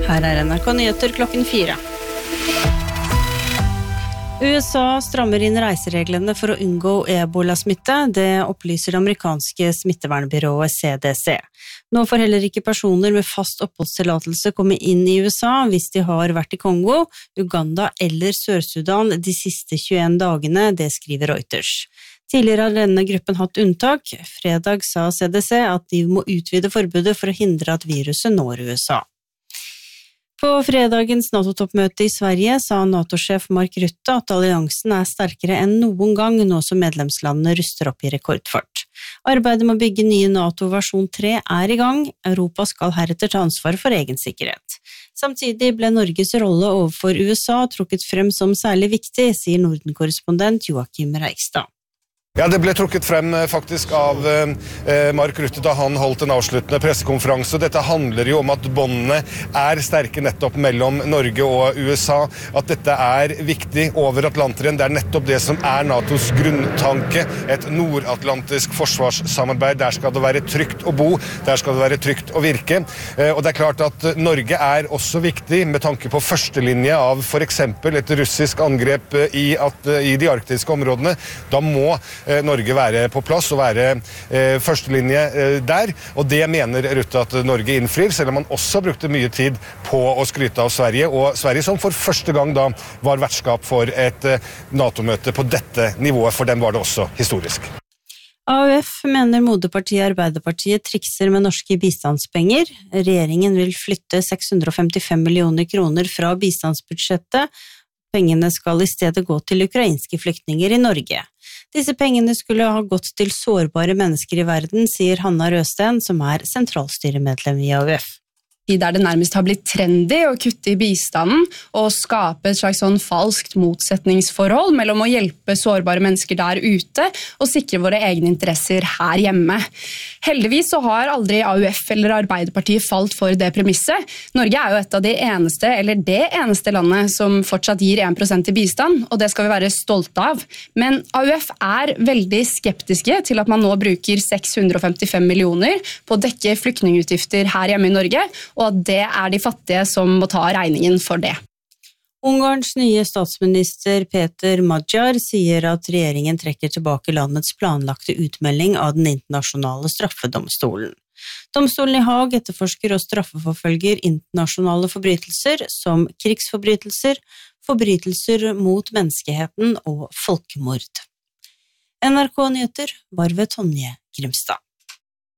Her NRK Nyheter klokken 4. USA strammer inn reisereglene for å unngå ebola-smitte, det opplyser det amerikanske smittevernbyrået CDC. Nå får heller ikke personer med fast oppholdstillatelse komme inn i USA hvis de har vært i Kongo, Uganda eller Sør-Sudan de siste 21 dagene, det skriver Reuters. Tidligere har denne gruppen hatt unntak. Fredag sa CDC at de må utvide forbudet for å hindre at viruset når USA. På fredagens NATO-toppmøte i Sverige sa NATO-sjef Mark Rutte at alliansen er sterkere enn noen gang nå som medlemslandene ruster opp i rekordfart. Arbeidet med å bygge nye NATO versjon 3 er i gang. Europa skal heretter ta ansvar for egen sikkerhet. Samtidig ble Norges rolle overfor USA trukket frem som særlig viktig, sier Norden-korrespondent Joakim Reigstad. Ja, det ble trukket frem faktisk av Mark Rutte da han holdt en avsluttende pressekonferanse. Dette handler jo om at båndene er sterke nettopp mellom Norge og USA. At dette er viktig over Atlanteren. Det er nettopp det som er NATOs grunntanke. Et nordatlantisk forsvarssamarbeid. Der skal det være trygt å bo. Der skal det være trygt å virke. Og det er klart at Norge er også viktig med tanke på førstelinje av for eksempel et russisk angrep i de arktiske områdene. Da må Norge være på plass og være førstelinje der, og det mener Rutte at Norge innfrir, selv om man også brukte mye tid på å skryte av Sverige, og Sverige som for første gang da var vertskap for et NATO-møte på dette nivået, for dem var det også historisk. AUF mener moderpartiet Arbeiderpartiet trikser med norske bistandspenger. Regjeringen vil flytte 655 millioner kroner fra bistandsbudsjettet. Pengene skal i stedet gå til ukrainske flyktninger i Norge. Disse pengene skulle ha gått til sårbare mennesker i verden, sier Hanna Røsten, som er sentralstyremedlem i AUF. Der det nærmest har blitt trendy å kutte i bistanden og skape et slags sånn falskt motsetningsforhold mellom å hjelpe sårbare mennesker der ute og sikre våre egne interesser her hjemme. Heldigvis så har aldri AUF eller Arbeiderpartiet falt for det premisset. Norge er jo et av de eneste, eller det eneste landet som fortsatt gir 1% i bistand, og det skal vi være stolte av. Men AUF er veldig skeptiske til at man nå bruker 655 millioner på å dekke flyktningutgifter her hjemme i Norge, og at det er de fattige som må ta regningen for det. Ungarns nye statsminister Peter Magyar sier at regjeringen trekker tilbake landets planlagte utmelding av den internasjonale straffedomstolen. Domstolen i Haag etterforsker og straffeforfølger internasjonale forbrytelser som krigsforbrytelser, forbrytelser mot menneskeheten og folkemord. NRK Nyheter var ved Tonje Grimstad.